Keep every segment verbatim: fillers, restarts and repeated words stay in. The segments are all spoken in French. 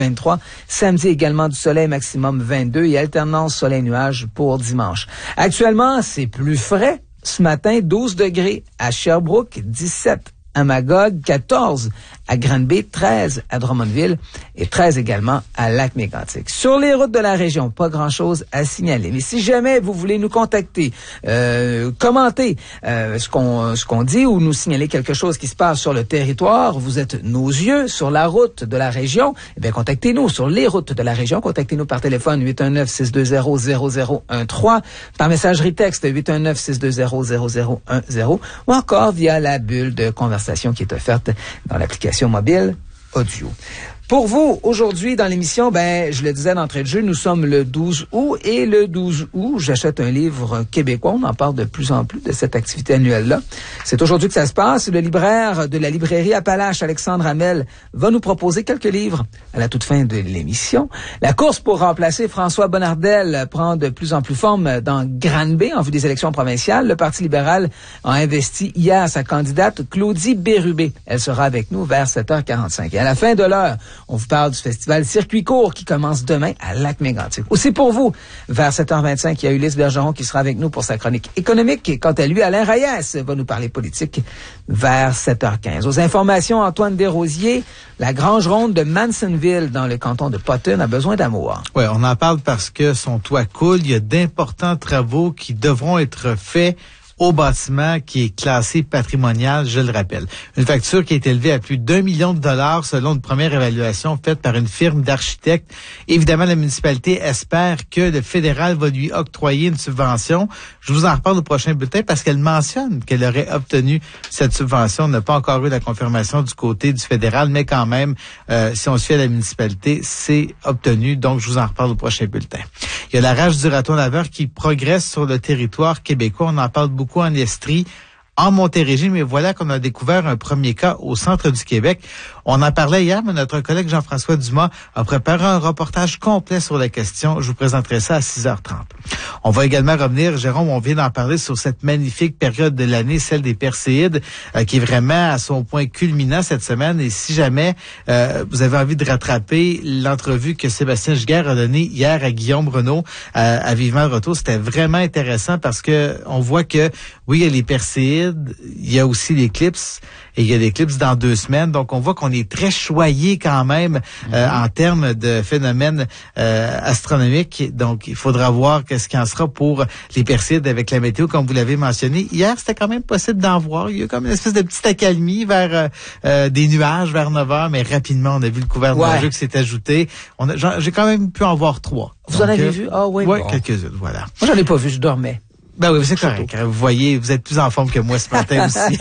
vingt-trois. Samedi également du soleil, maximum vingt-deux et alternance soleil-nuage pour dimanche. Actuellement, c'est plus frais. Ce matin, douze degrés à Sherbrooke, dix-sept à Magog, quatorze à Granby, treize à Drummondville et treize également à Lac-Mégantic. Sur les routes de la région, pas grand-chose à signaler. Mais si jamais vous voulez nous contacter, euh, commenter euh, ce qu'on ce qu'on dit ou nous signaler quelque chose qui se passe sur le territoire, vous êtes nos yeux sur la route de la région, eh bien contactez-nous sur les routes de la région. Contactez-nous par téléphone huit un neuf, six deux zéro, zéro zéro un trois, par messagerie texte huit un neuf, six deux zéro, zéro zéro un zéro ou encore via la bulle de conversation qui est offerte dans l'application mobile audio. Pour vous, aujourd'hui, dans l'émission, ben, je le disais d'entrée de jeu, nous sommes le douze août et le douze août, j'achète un livre québécois. On en parle de plus en plus de cette activité annuelle-là. C'est aujourd'hui que ça se passe. Le libraire de la librairie Appalache, Alexandre Hamel, va nous proposer quelques livres à la toute fin de l'émission. La course pour remplacer François Bonnardel prend de plus en plus forme dans Granby en vue des élections provinciales. Le Parti libéral a investi hier sa candidate Claudie Bérubé. Elle sera avec nous vers sept heures quarante-cinq. Et à la fin de l'heure, on vous parle du festival Circuit court qui commence demain à Lac-Mégantic. Aussi pour vous, vers sept heures vingt-cinq, il y a Ulysse Bergeron qui sera avec nous pour sa chronique économique. Et quant à lui, Alain Reyes va nous parler politique vers sept heures quinze. Aux informations, Antoine Desrosiers, la Grange Ronde de Mansonville dans le canton de Potton a besoin d'amour. Oui, on en parle parce que son toit coule. Il y a d'importants travaux qui devront être faits au bâtiment qui est classé patrimonial, je le rappelle. Une facture qui est élevée à plus d'un million de dollars selon une première évaluation faite par une firme d'architectes. Évidemment, la municipalité espère que le fédéral va lui octroyer une subvention. Je vous en reparle au prochain bulletin parce qu'elle mentionne qu'elle aurait obtenu cette subvention. On n'a pas encore eu la confirmation du côté du fédéral, mais quand même, euh, si on se fie à la municipalité, c'est obtenu. Donc, je vous en reparle au prochain bulletin. Il y a la rage du raton laveur qui progresse sur le territoire québécois. On en parle beaucoup en Estrie, en Montérégie, mais voilà qu'on a découvert un premier cas au centre du Québec. On en parlait hier, mais notre collègue Jean-François Dumas a préparé un reportage complet sur la question. Je vous présenterai ça à six heures trente. On va également revenir, Jérôme, on vient d'en parler, sur cette magnifique période de l'année, celle des Perséides, euh, qui est vraiment à son point culminant cette semaine. Et si jamais euh, vous avez envie de rattraper l'entrevue que Sébastien Giguère a donnée hier à Guillaume Renaud euh, à Vivement le Retour, c'était vraiment intéressant parce que on voit que, oui, il y a les Perséides, il y a aussi l'éclipse, et il y a l'éclipse dans deux semaines. Donc, on voit qu'on est très choyé quand même euh, mm-hmm. en termes de phénomènes euh, astronomiques. Donc, il faudra voir qu'est-ce qu'il en sera pour les Perséides avec la météo, comme vous l'avez mentionné. Hier, c'était quand même possible d'en voir. Il y a comme une espèce de petite accalmie vers euh, des nuages vers neuf heures, mais rapidement, on a vu le couvert ouais. nuageux qui s'est ajouté. On a, j'ai quand même pu en voir trois. Vous Donc, en avez euh, vu? Ah oui, oui, bon. quelques-unes, voilà. Moi, j'en ai pas vu, je dormais. Ben oui, c'est correct. Vous voyez, vous êtes plus en forme que moi ce matin aussi.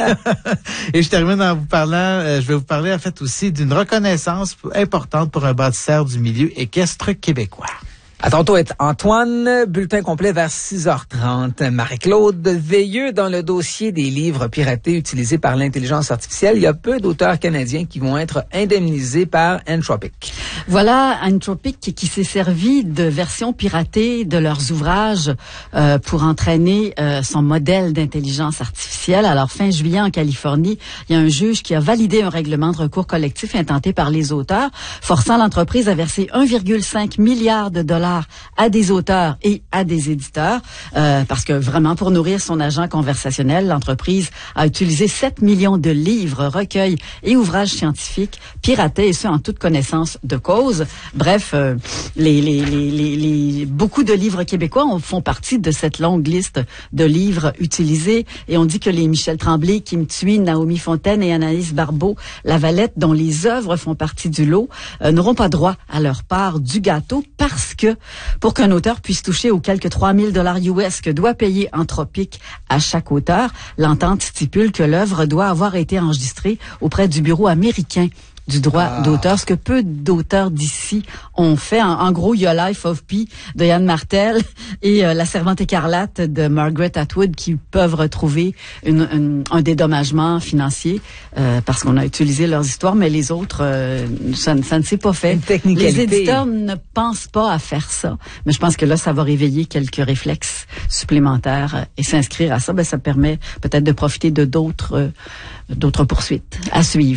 Et je termine en vous parlant, euh, je vais vous parler en fait aussi d'une reconnaissance importante pour un bâtisseur du milieu équestre québécois. À tantôt, Antoine, bulletin complet vers six heures trente. Marie-Claude Veilleux dans le dossier des livres piratés utilisés par l'intelligence artificielle. Il y a peu d'auteurs canadiens qui vont être indemnisés par Anthropic. Voilà, Anthropic qui s'est servi de versions piratées de leurs ouvrages euh, pour entraîner euh, son modèle d'intelligence artificielle. Alors, fin juillet, en Californie, il y a un juge qui a validé un règlement de recours collectif intenté par les auteurs, forçant l'entreprise à verser un virgule cinq milliard de dollars à des auteurs et à des éditeurs, euh, parce que vraiment, pour nourrir son agent conversationnel, l'entreprise a utilisé sept millions de livres, recueils et ouvrages scientifiques piratés, et ce, en toute connaissance de cause. Bref, euh, les, les, les, les, les, beaucoup de livres québécois font partie de cette longue liste de livres utilisés, et on dit que les Michel Tremblay, Kim Thuy, Naomi Fontaine et Anaïs Barbeau-Lavalette, dont les œuvres font partie du lot, euh, n'auront pas droit à leur part du gâteau, parce que pour qu'un auteur puisse toucher aux quelques trois mille dollars U S que doit payer Anthropic à chaque auteur, l'entente stipule que l'œuvre doit avoir été enregistrée auprès du bureau américain du droit ah. d'auteur, ce que peu d'auteurs d'ici ont fait. En, en gros, il y a Life of Pi de Yann Martel et euh, La Servante écarlate de Margaret Atwood qui peuvent retrouver une, une, un dédommagement financier euh, parce qu'on a utilisé leurs histoires, mais les autres, euh, ça, ça ne s'est pas fait. Les éditeurs ne pensent pas à faire ça, mais je pense que là, ça va réveiller quelques réflexes supplémentaires et s'inscrire à ça, ben, ça permet peut-être de profiter de d'autres, euh, d'autres poursuites à suivre.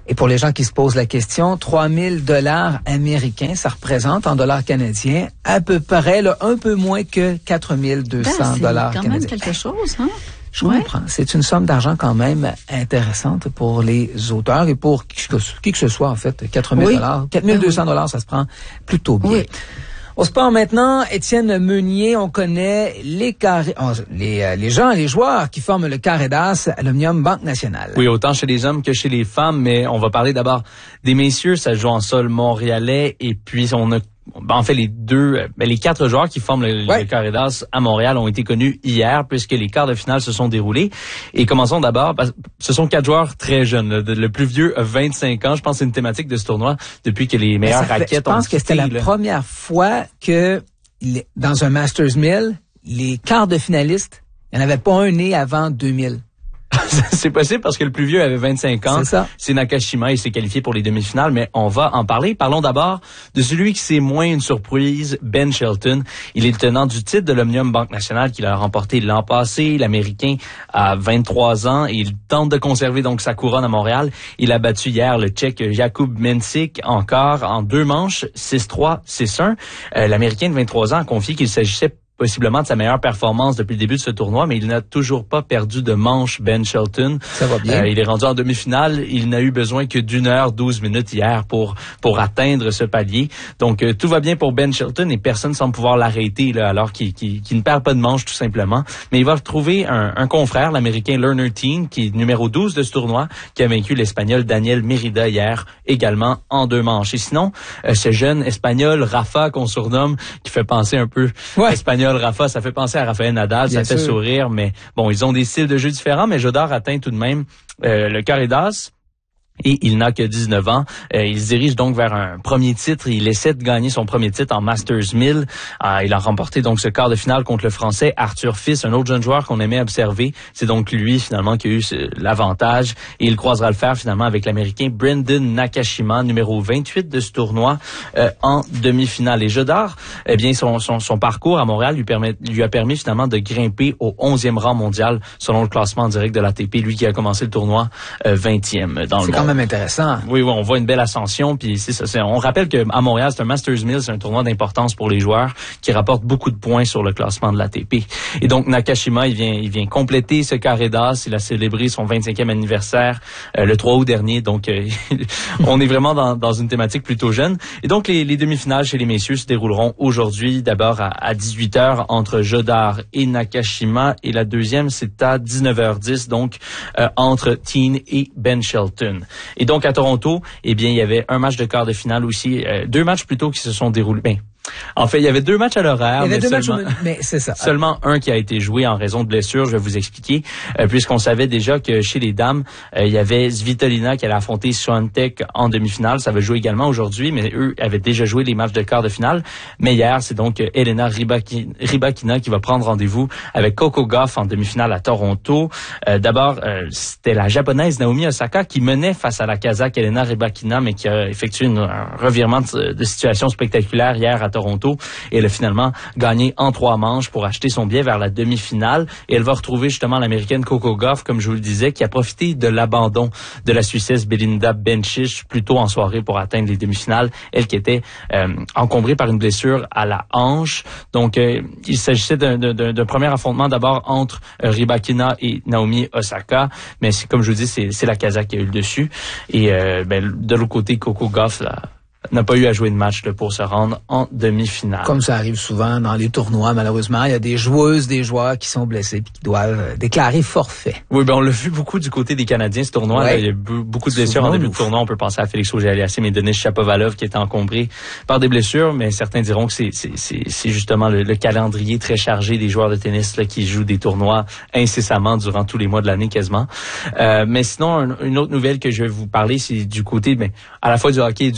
Et pour les gens qui se posent la question, trois mille dollars américains, ça représente en dollars canadiens à peu près là, un peu moins que quatre mille deux cents dollars ben, canadiens. C'est quand même quelque chose, hein? Je ouais. comprends. C'est une somme d'argent quand même intéressante pour les auteurs et pour qui que, qui que ce soit, en fait. quatre mille dollars. Oui. quatre mille deux cents dollars, oui. Ça se prend plutôt bien. Oui. Au sport maintenant, Étienne Meunier, on connaît les carrés, les, les gens, les joueurs qui forment le carré d'as à l'Omnium Banque Nationale. Oui, autant chez les hommes que chez les femmes, mais on va parler d'abord des messieurs. Ça joue en sol montréalais et puis on a en fait, les deux, les quatre joueurs qui forment le, ouais. le carré d'as à Montréal ont été connus hier puisque les quarts de finale se sont déroulés. Et commençons d'abord, ce sont quatre joueurs très jeunes. Le, le plus vieux a vingt-cinq ans. Je pense que c'est une thématique de ce tournoi depuis que les meilleures fait, raquettes ont Je pense que c'était la là. première fois que dans un Masters mille, les quarts de finalistes, il n'y en avait pas un né avant deux mille. C'est possible parce que le plus vieux avait vingt-cinq ans. C'est ça. C'est Nakashima, il s'est qualifié pour les demi-finales, mais on va en parler. Parlons d'abord de celui qui c'est moins une surprise, Ben Shelton. Il est le tenant du titre de l'Omnium Banque Nationale qu'il a remporté l'an passé. L'Américain a vingt-trois ans et il tente de conserver donc sa couronne à Montréal. Il a battu hier le Tchèque Jakub Mensik encore en deux manches, six trois, six un. Euh, L'Américain de vingt-trois ans a confié qu'il s'agissait possiblement de sa meilleure performance depuis le début de ce tournoi, mais il n'a toujours pas perdu de manche, Ben Shelton. Ça va bien. Euh, il est rendu en demi-finale. Il n'a eu besoin que d'une heure, douze minutes hier pour pour atteindre ce palier. Donc, euh, tout va bien pour Ben Shelton et personne semble pouvoir l'arrêter là, alors qu'il, qu'il, qu'il ne perd pas de manche tout simplement. Mais il va retrouver un, un confrère, l'Américain Lerner Teen, qui est numéro douze de ce tournoi, qui a vaincu l'Espagnol Daniel Merida hier, également en deux manches. Et sinon, euh, ce jeune Espagnol, Rafa, qu'on surnomme, qui fait penser un peu ouais. Espagnol, Rafa, ça fait penser à Rafael Nadal, Bien ça fait sûr. sourire, mais bon, ils ont des styles de jeu différents, mais Jodar atteint tout de même euh, le carré d'as. Et il n'a que dix-neuf ans. Euh, il se dirige donc vers un premier titre. Il essaie de gagner son premier titre en Masters mille. Euh, il a remporté donc ce quart de finale contre le Français Arthur Fils, un autre jeune joueur qu'on aimait observer. C'est donc lui finalement qui a eu ce, l'avantage. Et il croisera le fer finalement avec l'Américain Brendan Nakashima, numéro vingt-huit de ce tournoi, euh, en demi-finale. Et Jodar, eh bien son, son, son parcours à Montréal lui, permet, lui a permis finalement de grimper au onzième rang mondial selon le classement direct de l'A T P. Lui qui a commencé le tournoi euh, vingtième dans le monde. Même intéressant. Oui, oui, on voit une belle ascension. Puis c'est ça. C'est, on rappelle que à Montréal, c'est un Masters mille, c'est un tournoi d'importance pour les joueurs qui rapporte beaucoup de points sur le classement de l'A T P. Et donc Nakashima, il vient, il vient compléter ce carré d'as. Il a célébré son vingt-cinquième anniversaire euh, le trois août dernier. Donc euh, on est vraiment dans, dans une thématique plutôt jeune. Et donc les, les demi-finales chez les messieurs se dérouleront aujourd'hui. D'abord à, à dix-huit heures entre Jodar et Nakashima, et la deuxième c'est à dix-neuf heures dix, donc euh, entre Teen et Ben Shelton. Et donc, à Toronto, eh bien, il y avait un match de quart de finale aussi, euh, deux matchs plutôt qui se sont déroulés. Ben, en fait, il y avait deux matchs à l'horaire, il y avait mais, deux seulement, matchs au... mais c'est ça. seulement un qui a été joué en raison de blessure. Je vais vous expliquer, euh, puisqu'on savait déjà que chez les dames, euh, il y avait Svitolina qui allait affronter Swiatek en demi-finale. Ça va jouer également aujourd'hui, mais eux avaient déjà joué les matchs de quart de finale. Mais hier, c'est donc euh, Elena Rybakina, Rybakina qui va prendre rendez-vous avec Coco Gauff en demi-finale à Toronto. Euh, d'abord, euh, c'était la japonaise Naomi Osaka qui menait face à la Kazakh Elena Rybakina, mais qui a effectué une, un revirement de, de situation spectaculaire hier à Toronto. Toronto et elle a finalement gagné en trois manches pour acheter son billet vers la demi-finale. Et elle va retrouver justement l'Américaine Coco Gauff, comme je vous le disais, qui a profité de l'abandon de la Suissesse Belinda Bencic plus tôt en soirée pour atteindre les demi-finales. Elle qui était euh, encombrée par une blessure à la hanche. Donc, euh, il s'agissait d'un, d'un, d'un premier affrontement d'abord entre euh, Rybakina et Naomi Osaka. Mais c'est, comme je vous dis, c'est, c'est la Kazakh qui a eu le dessus. Et euh, ben, de l'autre côté, Coco Gauff, là, n'a pas eu à jouer de match là, pour se rendre en demi-finale. Comme ça arrive souvent dans les tournois, malheureusement, il y a des joueuses, des joueurs qui sont blessés et qui doivent euh, déclarer forfait. Oui, ben on l'a vu beaucoup du côté des Canadiens, ce tournoi. Ouais. Là, il y a eu beaucoup de blessures en début de tournoi. On peut penser à Félix Auger-Aliassime et Denis Shapovalov qui étaient encombrés par des blessures, mais certains diront que c'est, c'est, c'est, c'est justement le, le calendrier très chargé des joueurs de tennis là, qui jouent des tournois incessamment durant tous les mois de l'année quasiment. Euh, mais sinon, un, une autre nouvelle que je vais vous parler, c'est du côté ben, à la fois du hockey et du golf, puisque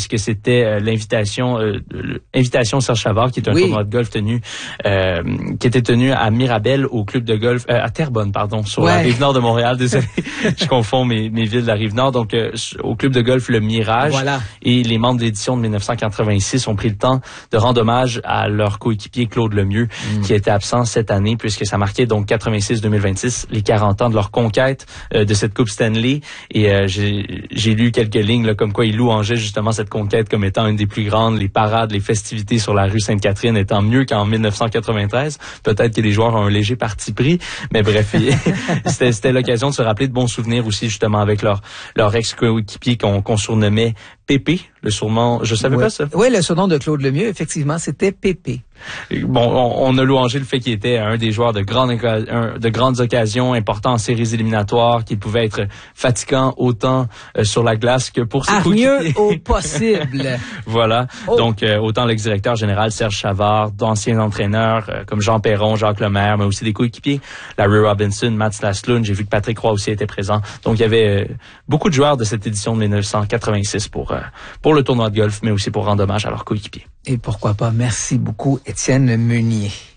puisque c'était euh, l'invitation euh, l'invitation Serge Chavard, qui est un oui. tournoi de golf tenu euh, qui était tenu à Mirabel au club de golf euh, à Terrebonne, pardon, sur ouais. la rive nord de Montréal. Désolé, je confonds mes, mes villes de la rive nord. Donc euh, au club de golf Le Mirage. Voilà. Et les membres de l'édition de dix-neuf cent quatre-vingt-six ont pris le temps de rendre hommage à leur coéquipier Claude Lemieux, mm. qui était absent cette année, puisque ça marquait donc quatre-vingt-six deux mille vingt-six, les quarante ans de leur conquête euh, de cette Coupe Stanley. Et euh, j'ai, j'ai lu quelques lignes là, comme quoi ils louangeaient justement cette conquête comme étant une des plus grandes, les parades, les festivités sur la rue Sainte-Catherine étant mieux qu'en dix-neuf cent quatre-vingt-treize. Peut-être que les joueurs ont un léger parti pris, mais bref, c'était, c'était l'occasion de se rappeler de bons souvenirs aussi justement avec leur, leur ex-coéquipier qu'on, qu'on surnommait Pépé, le surnom, je savais oui. pas ça. Oui, le surnom de Claude Lemieux, effectivement, c'était Pépé. Bon, on, on a louangé le fait qu'il était un des joueurs de grandes, un, de grandes occasions, importants en séries éliminatoires, qu'il pouvait être fatigant autant euh, sur la glace que pour ses coéquipiers. Au possible. Voilà. Oh. Donc, euh, autant l'ex-directeur général Serge Chavard, d'anciens entraîneurs euh, comme Jean Perron, Jacques Lemaire, mais aussi des coéquipiers, Larry Robinson, Mats Naslund. J'ai vu que Patrick Roy aussi était présent. Donc, il y avait euh, beaucoup de joueurs de cette édition de dix-neuf cent quatre-vingt-six pour, euh, pour le tournoi de golf, mais aussi pour rendre hommage à leurs coéquipiers. Et pourquoi pas. Merci beaucoup, Étienne Meunier.